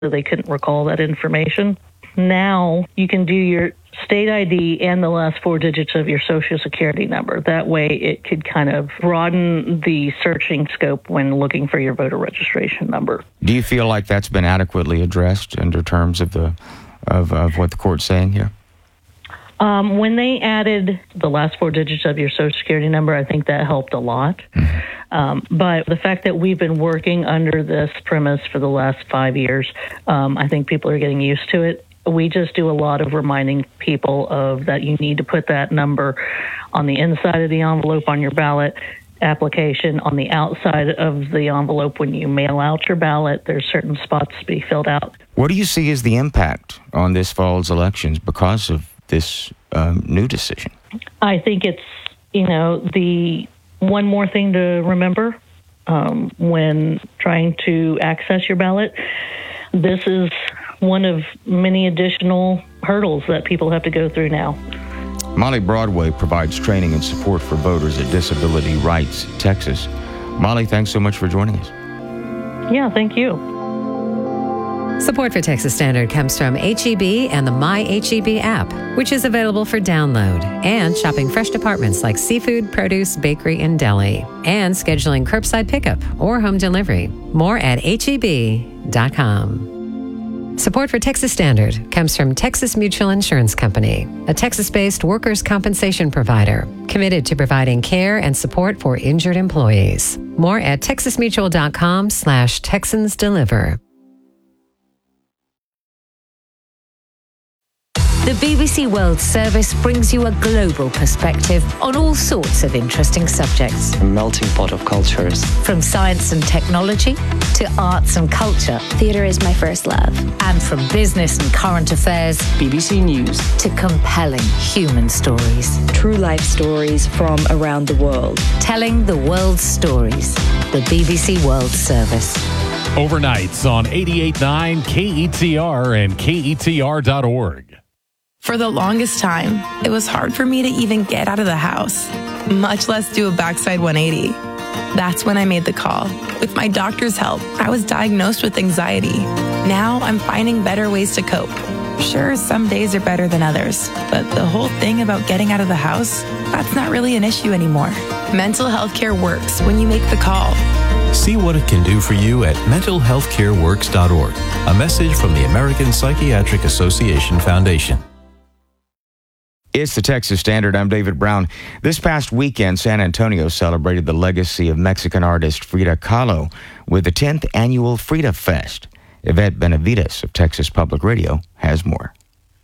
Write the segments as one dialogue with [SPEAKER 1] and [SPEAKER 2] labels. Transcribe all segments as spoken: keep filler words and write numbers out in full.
[SPEAKER 1] They couldn't recall that information. Now you can do your state I D and the last four digits of your Social Security number. That way it could kind of broaden the searching scope when looking for your voter registration number.
[SPEAKER 2] Do you feel like that's been adequately addressed under terms of the of, of what the court's saying here?
[SPEAKER 1] Um, when they added the last four digits of your Social Security number, I think that helped a lot. Mm-hmm. Um, but the fact that we've been working under this premise for the last five years, um, I think people are getting used to it. We just do a lot of reminding people of that you need to put that number on the inside of the envelope on your ballot application, on the outside of the envelope when you mail out your ballot. There's certain spots to be filled out.
[SPEAKER 2] What do you see as the impact on this fall's elections because of this um, new decision?
[SPEAKER 1] I think it's, you know, the one more thing to remember um, when trying to access your ballot. This is one of many additional hurdles that people have to go through now.
[SPEAKER 2] Molly Broadway provides training and support for voters at Disability Rights Texas. Molly, thanks so much for joining us.
[SPEAKER 1] Yeah, thank you.
[SPEAKER 3] Support for Texas Standard comes from H E B and the My H E B app, which is available for download, and shopping fresh departments like seafood, produce, bakery, and deli, and scheduling curbside pickup or home delivery. More at H E B dot com. Support for Texas Standard comes from Texas Mutual Insurance Company, a Texas-based workers' compensation provider committed to providing care and support for injured employees. More at texasmutual.com slash Texans Deliver.
[SPEAKER 4] The B B C World Service brings you a global perspective on all sorts of interesting subjects.
[SPEAKER 5] A melting pot of cultures.
[SPEAKER 4] From science and technology to arts and culture.
[SPEAKER 6] Theatre is my first love.
[SPEAKER 4] And from business and current affairs.
[SPEAKER 5] B B C News.
[SPEAKER 4] To compelling human stories.
[SPEAKER 6] True life stories from around the world.
[SPEAKER 4] Telling the world's stories. The B B C World Service.
[SPEAKER 7] Overnights on eighty-eight point nine K E T R and K E T R dot org.
[SPEAKER 8] For the longest time, it was hard for me to even get out of the house, much less do a backside one eighty. That's when I made the call. With my doctor's help, I was diagnosed with anxiety. Now I'm finding better ways to cope. Sure, some days are better than others, but the whole thing about getting out of the house, that's not really an issue anymore. Mental health care works when you make the call.
[SPEAKER 9] See what it can do for you at mental health care works dot org. A message from the American Psychiatric Association Foundation.
[SPEAKER 2] It's the Texas Standard. I'm David Brown. This past weekend, San Antonio celebrated the legacy of Mexican artist Frida Kahlo with the tenth annual Frida Fest. Yvette Benavides of Texas Public Radio has more.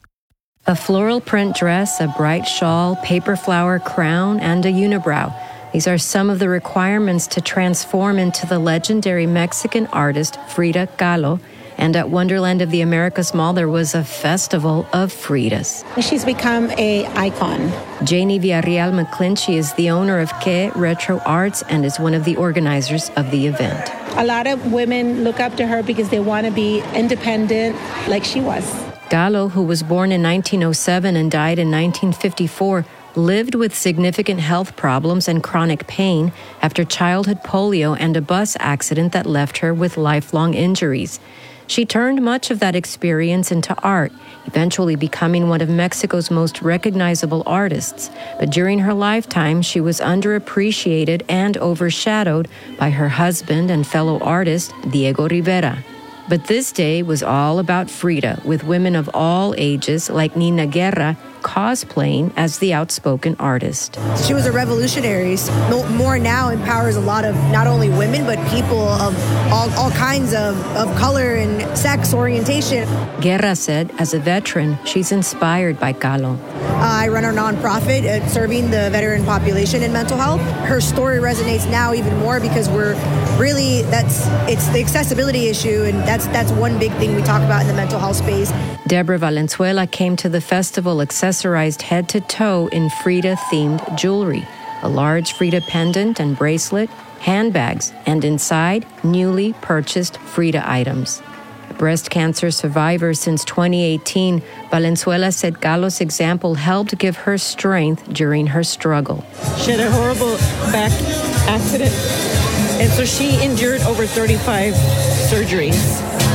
[SPEAKER 3] A floral print dress, a bright shawl, paper flower crown, and a unibrow. These are some of the requirements to transform into the legendary Mexican artist Frida Kahlo. And at Wonderland of the Americas Mall, there was a festival of Fridas.
[SPEAKER 10] She's become a icon.
[SPEAKER 3] Janie Villarreal McClinchy is the owner of Que Retro Arts and is one of the organizers of the event.
[SPEAKER 10] A lot of women look up to her because they want to be independent like she was.
[SPEAKER 3] Kahlo, who was born in nineteen oh seven and died in nineteen fifty-four, lived with significant health problems and chronic pain after childhood polio and a bus accident that left her with lifelong injuries. She turned much of that experience into art, eventually becoming one of Mexico's most recognizable artists. But during her lifetime, she was underappreciated and overshadowed by her husband and fellow artist, Diego Rivera. But this day was all about Frida, with women of all ages, like Nina Guerra, cosplaying as the outspoken artist.
[SPEAKER 11] She was a revolutionary. More now empowers a lot of not only women, but people of all, all kinds of, of color and sex orientation.
[SPEAKER 3] Guerra said, as a veteran, she's inspired by Kahlo.
[SPEAKER 11] Uh, I run our nonprofit at serving the veteran population in mental health. Her story resonates now even more because we're really, that's, it's the accessibility issue, and that's, that's one big thing we talk about in the mental health space.
[SPEAKER 3] Deborah Valenzuela came to the festival accessorized head to toe in Frida-themed jewelry, a large Frida pendant and bracelet, handbags, and inside, newly purchased Frida items. A breast cancer survivor since twenty eighteen, Valenzuela said Kahlo's example helped give her strength during her struggle.
[SPEAKER 12] She had a horrible back accident, and so she endured over thirty-five surgeries.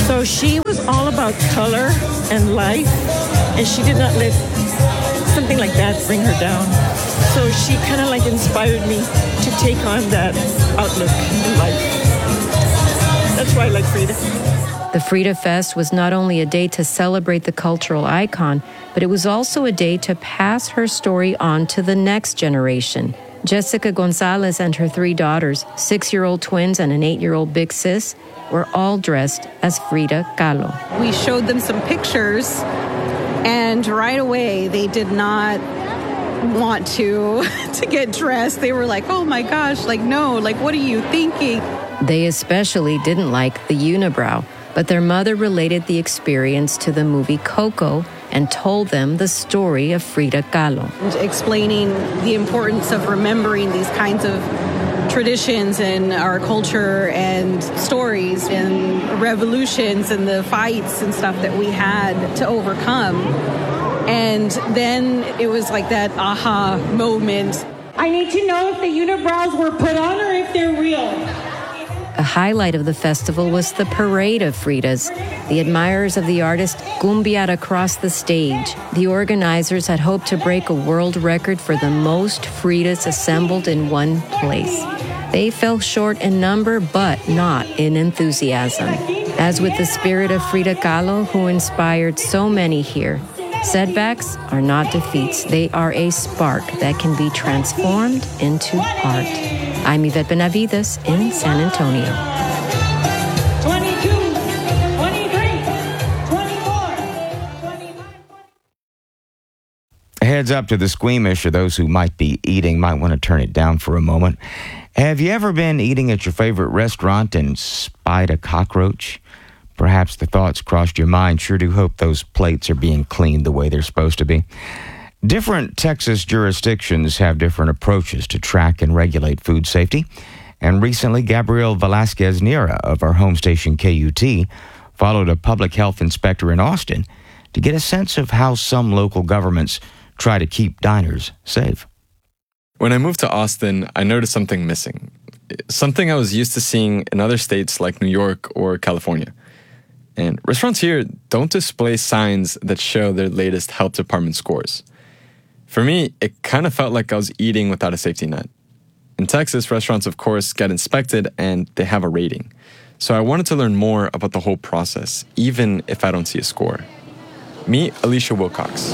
[SPEAKER 12] So she was all about color and life, and she did not let something like that bring her down. So she kind of like inspired me to take on that outlook in life. That's why I like Frida.
[SPEAKER 3] The Frida Fest was not only a day to celebrate the cultural icon, but it was also a day to pass her story on to the next generation. Jessica Gonzalez and her three daughters, six-year-old twins and an eight-year-old big sis, were all dressed as Frida Kahlo.
[SPEAKER 13] We showed them some pictures, and right away they did not want to to get dressed. They were like, oh my gosh, like no, like what are you thinking?
[SPEAKER 3] They especially didn't like the unibrow, but their mother related the experience to the movie Coco and told them the story of Frida Kahlo.
[SPEAKER 13] Explaining the importance of remembering these kinds of traditions in our culture and stories and revolutions and the fights and stuff that we had to overcome. And then it was like that aha moment.
[SPEAKER 10] I need to know if the unibrows were put on or if they're real.
[SPEAKER 3] A highlight of the festival was the parade of Fridas. The admirers of the artist cumbiaed across the stage. The organizers had hoped to break a world record for the most Fridas assembled in one place. They fell short in number, but not in enthusiasm. As with the spirit of Frida Kahlo, who inspired so many here, setbacks are not defeats. They are a spark that can be transformed into art. I'm Yvette Benavides in San Antonio.
[SPEAKER 10] twenty-two, twenty-three, twenty-four, twenty-five.
[SPEAKER 2] Heads up to the squeamish or those who might be eating might want to turn it down for a moment. Have you ever been eating at your favorite restaurant and spied a cockroach? Perhaps the thoughts crossed your mind. Sure do hope those plates are being cleaned the way they're supposed to be. Different Texas jurisdictions have different approaches to track and regulate food safety. And recently, Gabrielle Velasquez Nira of our home station K U T followed a public health inspector in Austin to get a sense of how some local governments try to keep diners safe.
[SPEAKER 14] When I moved to Austin, I noticed something missing. Something I was used to seeing in other states like New York or California. And restaurants here don't display signs that show their latest health department scores. For me, it kind of felt like I was eating without a safety net. In Texas, restaurants, of course, get inspected and they have a rating. So I wanted to learn more about the whole process, even if I don't see a score. Meet Alicia Wilcox.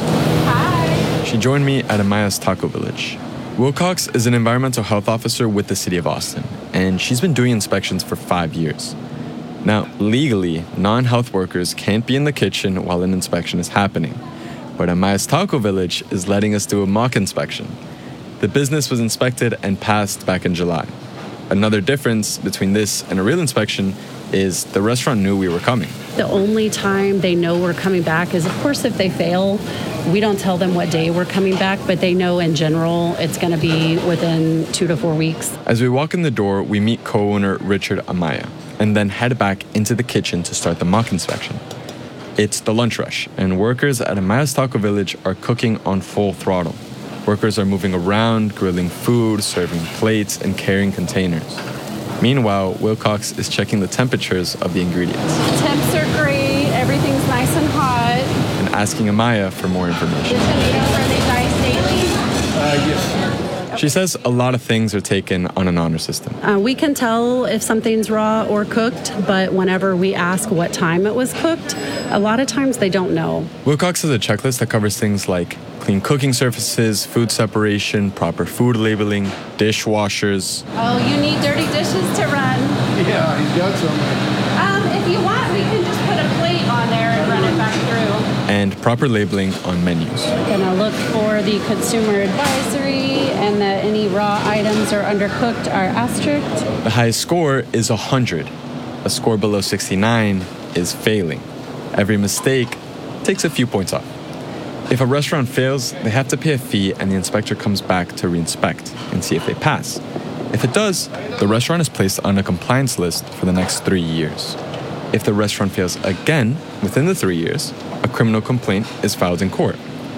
[SPEAKER 14] Hi. She joined me at Amaya's Taco Village. Wilcox is an environmental health officer with the city of Austin, and she's been doing inspections for five years. Now, legally, non-health workers can't be in the kitchen while an inspection is happening. But Amaya's Taco Village is letting us do a mock inspection. The business was inspected and passed back in July. Another difference between this and a real inspection is the restaurant knew we were coming.
[SPEAKER 15] The only time they know we're coming back is, of course, if they fail. We don't tell them what day we're coming back, but they know in general it's going to be within two to four weeks.
[SPEAKER 14] As we walk in the door, we meet co-owner Richard Amaya and then head back into the kitchen to start the mock inspection. It's the lunch rush, and workers at Amaya's Taco Village are cooking on full throttle. Workers are moving around, grilling food, serving plates, and carrying containers. Meanwhile, Wilcox is checking the temperatures of the ingredients.
[SPEAKER 15] Temps are great, everything's nice and hot.
[SPEAKER 14] And asking Amaya for more information.
[SPEAKER 15] The tomatoes, are they diced daily?
[SPEAKER 14] Uh, yes. She says a lot of things are taken on an honor system.
[SPEAKER 15] Uh, we can tell if something's raw or cooked, but whenever we ask what time it was cooked, a lot of times they don't know.
[SPEAKER 14] Wilcox has a checklist that covers things like clean cooking surfaces, food separation, proper food labeling, dishwashers.
[SPEAKER 15] Oh, you need dirty dishes to run.
[SPEAKER 16] Yeah, he's got some.
[SPEAKER 15] Um, if you want, we can just put a plate on there and run it back through.
[SPEAKER 14] And proper labeling on menus.
[SPEAKER 15] We're gonna look for the consumer advisory and that any raw items are undercooked are asterisked.
[SPEAKER 14] The highest score is one hundred. A score below sixty-nine is failing. Every mistake takes a few points off. If a restaurant fails, they have to pay a fee and the inspector comes back to re-inspect and see if they pass. If it does, the restaurant is placed on a compliance list for the next three years. If the restaurant fails again within the three years, a criminal complaint is filed in court.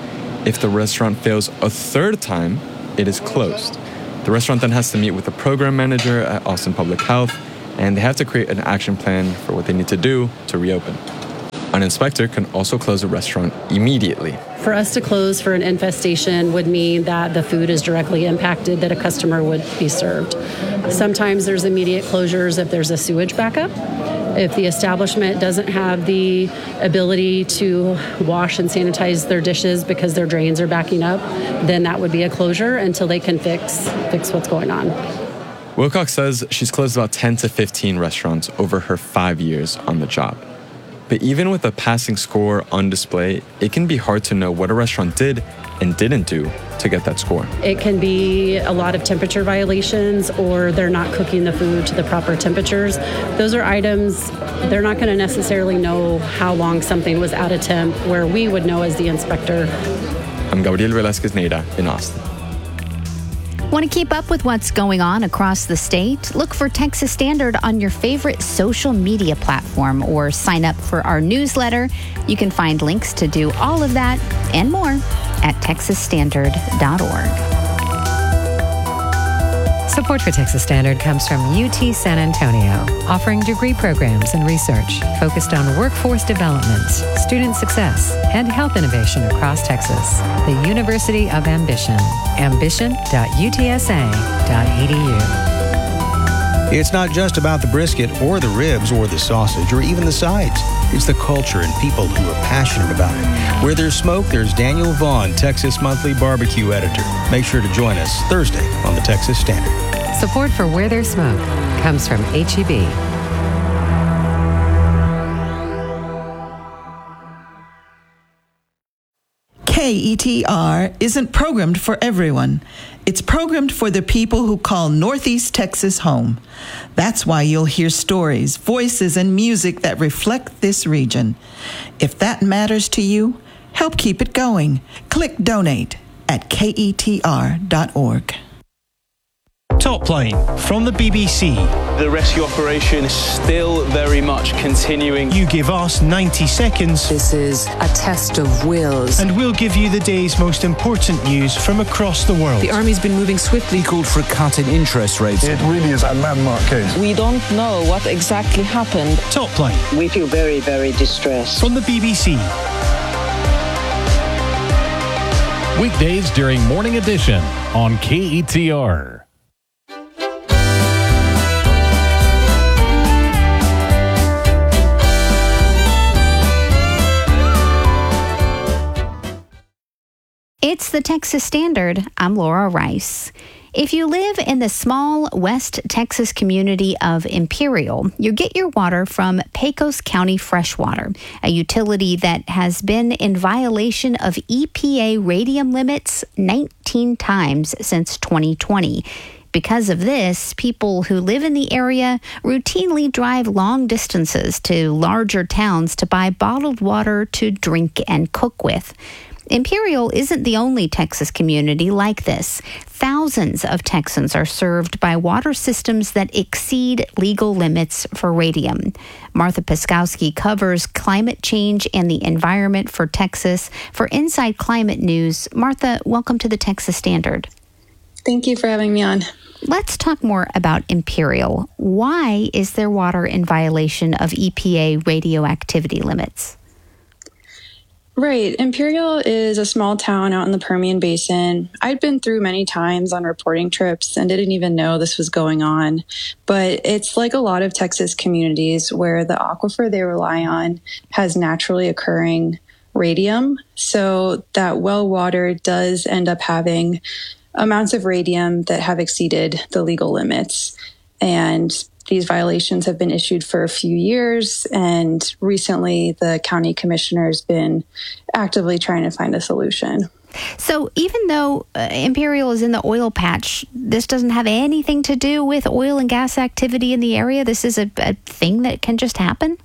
[SPEAKER 14] If the restaurant fails a third time, it is closed. The restaurant then has to meet with the program manager at Austin Public Health and they have to create an action plan for what they need to do to reopen. An inspector can also close a restaurant immediately.
[SPEAKER 15] For us to close for an infestation would mean that the food is directly impacted, that a customer would be served. Sometimes there's immediate closures if there's a sewage backup. If the establishment doesn't have the ability to wash and sanitize their dishes because their drains are backing up, then that would be a closure until they can fix fix what's going on.
[SPEAKER 14] Wilcox says she's closed about ten to fifteen restaurants over her five years on the job. But even with a passing score on display, it can be hard to know what a restaurant did and didn't do to get that score.
[SPEAKER 15] It can be a lot of temperature violations, or they're not cooking the food to the proper temperatures. Those are items, they're not going to necessarily know how long something was at a temp, where we would know as the inspector.
[SPEAKER 14] I'm Gabriel Velázquez-Neira in Austin.
[SPEAKER 16] Want to keep up with what's going on across the state? Look for Texas Standard on your favorite social media platform or sign up for our newsletter. You can find links to do all of that and more at texas standard dot org.
[SPEAKER 17] Support for Texas Standard comes from U T San Antonio, offering degree programs and research focused on workforce development, student success, and health innovation across Texas. The University of Ambition. ambition dot u t s a dot e d u.
[SPEAKER 18] It's not just about the brisket or the ribs or the sausage or even the sides. It's the culture and people who are passionate about it. Where there's smoke, there's Daniel Vaughn, Texas Monthly Barbecue Editor. Make sure to join us Thursday on the Texas Standard.
[SPEAKER 17] Support for Where There's Smoke comes from H E B.
[SPEAKER 19] K E T R isn't programmed for everyone. It's programmed for the people who call Northeast Texas home. That's why you'll hear stories, voices, and music that reflect this region. If that matters to you, help keep it going. Click donate at K E T R dot org.
[SPEAKER 20] Top Line from the B B C.
[SPEAKER 21] The rescue operation is still very much continuing.
[SPEAKER 20] You give us ninety seconds.
[SPEAKER 22] This is a test of wills.
[SPEAKER 20] And we'll give you the day's most important news from across the world.
[SPEAKER 22] The Army's been moving swiftly.
[SPEAKER 23] He called for a cut in interest rates.
[SPEAKER 24] It really is a landmark case.
[SPEAKER 25] We don't know what exactly happened.
[SPEAKER 20] Top Line.
[SPEAKER 25] We feel very, very distressed.
[SPEAKER 20] From the B B C.
[SPEAKER 7] Weekdays during Morning Edition on K E T R.
[SPEAKER 16] It's the Texas Standard. I'm Laura Rice. If you live in the small West Texas community of Imperial, you get your water from Pecos County Freshwater, a utility that has been in violation of E P A radium limits nineteen times since twenty twenty. Because of this, people who live in the area routinely drive long distances to larger towns to buy bottled water to drink and cook with. Imperial isn't the only Texas community like this. Thousands of Texans are served by water systems that exceed legal limits for radium. Martha Piskowski covers climate change and the environment for Texas for Inside Climate News. Martha, welcome to the Texas Standard.
[SPEAKER 26] Thank you for having me on.
[SPEAKER 16] Let's talk more about Imperial. Why is their water in violation of E P A radioactivity limits?
[SPEAKER 26] Right. Imperial is a small town out in the Permian Basin. I'd been through many times on reporting trips and didn't even know this was going on. But it's like a lot of Texas communities where the aquifer they rely on has naturally occurring radium. So that well water does end up having amounts of radium that have exceeded the legal limits. And these violations have been issued for a few years, and recently the county commissioner has been actively trying to find a solution.
[SPEAKER 16] So even though uh, Imperial is in the oil patch, this doesn't have anything to do with oil and gas activity in the area? This is a, a thing that can just happen?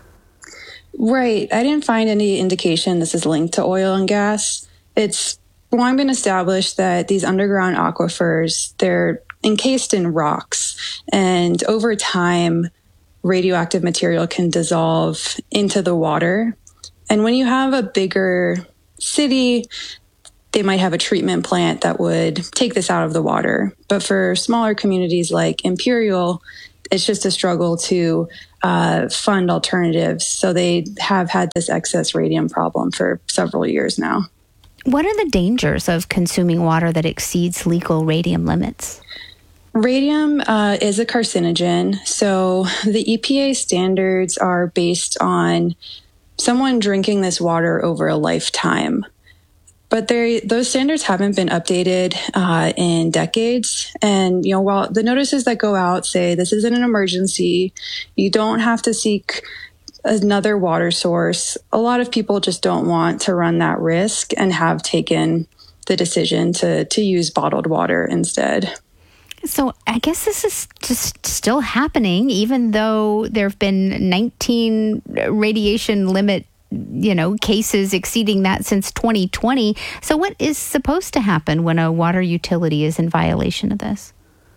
[SPEAKER 26] Right. I didn't find any indication this is linked to oil and gas. It's long been established that these underground aquifers, they're encased in rocks, and over time, radioactive material can dissolve into the water. And when you have a bigger city, they might have a treatment plant that would take this out of the water. But for smaller communities like Imperial, it's just a struggle to uh, fund alternatives. So they have had this excess radium problem for several years now.
[SPEAKER 16] What are the dangers of consuming water that exceeds legal radium limits?
[SPEAKER 26] Radium uh, is a carcinogen. So the E P A standards are based on someone drinking this water over a lifetime. But those standards haven't been updated uh, in decades. And, you know, while the notices that go out say this isn't an emergency, you don't have to seek another water source, a lot of people just don't want to run that risk and have taken the decision to, to use bottled water instead.
[SPEAKER 16] So I guess this is just still happening, even though there have been nineteen radiation limit you know, cases exceeding that since twenty twenty. So what is supposed to happen when a water utility is in violation of this?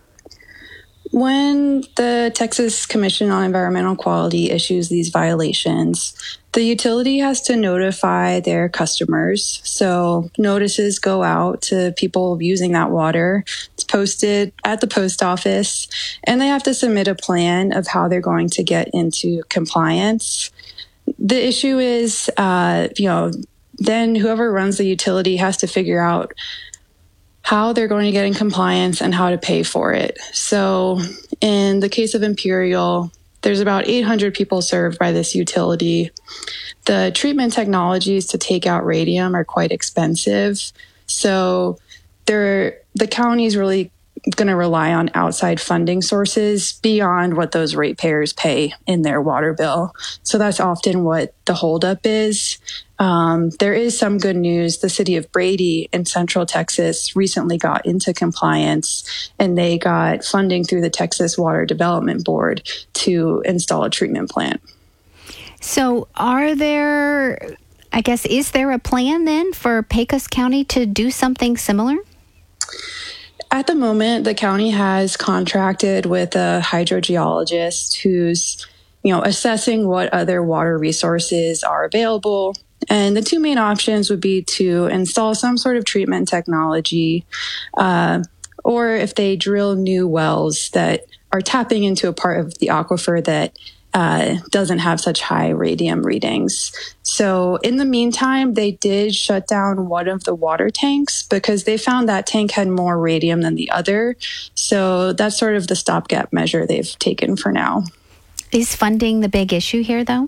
[SPEAKER 26] When the Texas Commission on Environmental Quality issues these violations, the utility has to notify their customers. So notices go out to people using that water. It's posted at the post office, and they have to submit a plan of how they're going to get into compliance. The issue is, uh, you know, then whoever runs the utility has to figure out how they're going to get in compliance and how to pay for it. So in the case of Imperial, there's about eight hundred people served by this utility. The treatment technologies to take out radium are quite expensive. So they're, the county is really going to rely on outside funding sources beyond what those ratepayers pay in their water bill. So that's often what the holdup is. Um, there is some good news. The city of Brady in Central Texas recently got into compliance, and they got funding through the Texas Water Development Board to install a treatment plant.
[SPEAKER 16] So are there, I guess, is there a plan then for Pecos County to do something similar?
[SPEAKER 26] At the moment, the county has contracted with a hydrogeologist who's, you know, assessing what other water resources are available. And the two main options would be to install some sort of treatment technology, uh, or if they drill new wells that are tapping into a part of the aquifer that uh, doesn't have such high radium readings. So in the meantime, they did shut down one of the water tanks because they found that tank had more radium than the other. So that's sort of the stopgap measure they've taken for now.
[SPEAKER 16] Is funding the big issue here, though?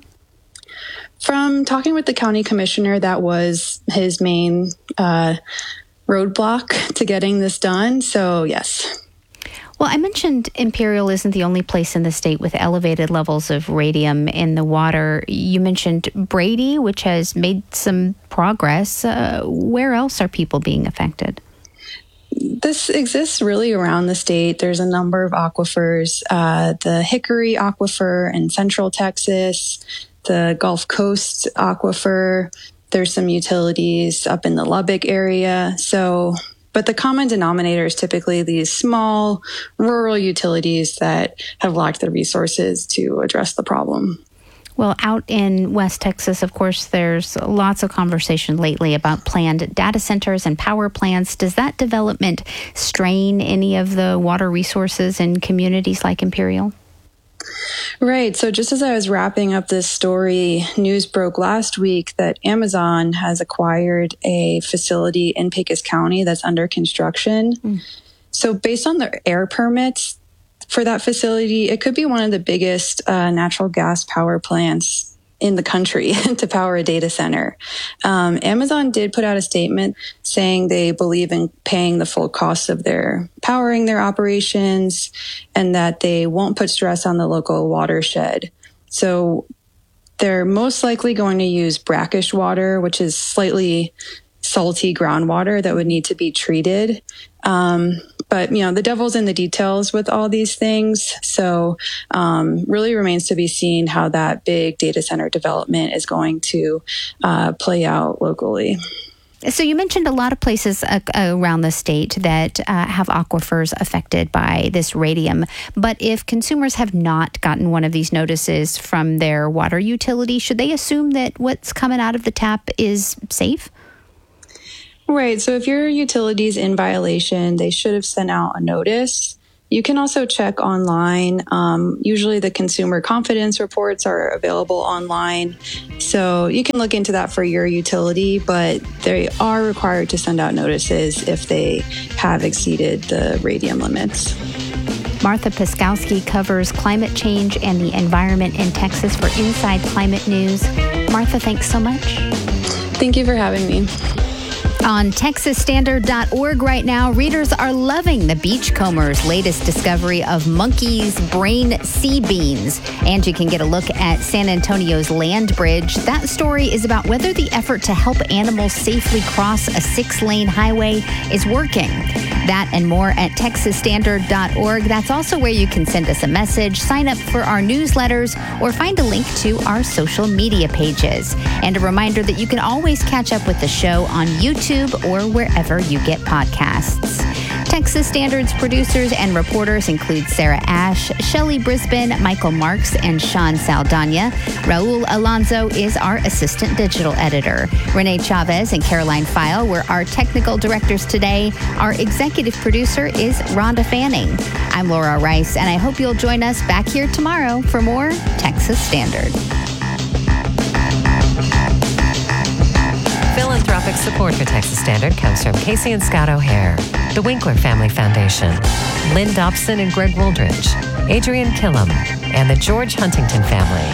[SPEAKER 26] From talking with the county commissioner, that was his main uh, roadblock to getting this done. So, yes.
[SPEAKER 16] Well, I mentioned Imperial isn't the only place in the state with elevated levels of radium in the water. You mentioned Brady, which has made some progress. Uh, where else are people being affected?
[SPEAKER 26] This exists really around the state. There's a number of aquifers, uh, the Hickory Aquifer in Central Texas, the Gulf Coast Aquifer. There's some utilities up in the Lubbock area. So, but the common denominator is typically these small rural utilities that have lacked the resources to address the problem.
[SPEAKER 16] Well, out in West Texas, of course, there's lots of conversation lately about planned data centers and power plants. Does that development strain any of the water resources in communities like Imperial?
[SPEAKER 26] Right. So just as I was wrapping up this story, news broke last week that Amazon has acquired a facility in Pecos County that's under construction. Mm. So based on the air permits for that facility, it could be one of the biggest uh, natural gas power plants in the country to power a data center. Um, Amazon did put out a statement saying they believe in paying the full cost of their powering their operations and that they won't put stress on the local watershed. So they're most likely going to use brackish water, which is slightly salty groundwater that would need to be treated. Um, But, you know, the devil's in the details with all these things. So um, really remains to be seen how that big data center development is going to uh, play out locally.
[SPEAKER 16] So you mentioned a lot of places uh, around the state that uh, have aquifers affected by this radium. But if consumers have not gotten one of these notices from their water utility, should they assume that what's coming out of the tap is safe?
[SPEAKER 26] Right. So if your utility is in violation, they should have sent out a notice. You can also check online. Um, usually the consumer confidence reports are available online. So you can look into that for your utility, but they are required to send out notices if they have exceeded the radium limits.
[SPEAKER 16] Martha Piskowski covers climate change and the environment in Texas for Inside Climate News. Martha, thanks so much.
[SPEAKER 26] Thank you for having me.
[SPEAKER 16] On Texas Standard dot org right now, readers are loving the Beachcomber's latest discovery of monkey's brain sea beans. And you can get a look at San Antonio's land bridge. That story is about whether the effort to help animals safely cross a six-lane highway is working. That and more at Texas Standard dot org. That's also where you can send us a message, sign up for our newsletters, or find a link to our social media pages. And a reminder that you can always catch up with the show on YouTube or wherever you get podcasts. Texas Standard's producers and reporters include Sarah Ash, Shelley Brisbane, Michael Marks, and Sean Saldana. Raul Alonso is our assistant digital editor. Renee Chavez and Caroline File were our technical directors today. Our executive producer is Rhonda Fanning. I'm Laura Rice, and I hope you'll join us back here tomorrow for more Texas Standard.
[SPEAKER 17] Philanthropic support for Texas Standard comes from Casey and Scott O'Hare, the Winkler Family Foundation, Lynn Dobson and Greg Wooldridge, Adrian Killam, and the George Huntington family.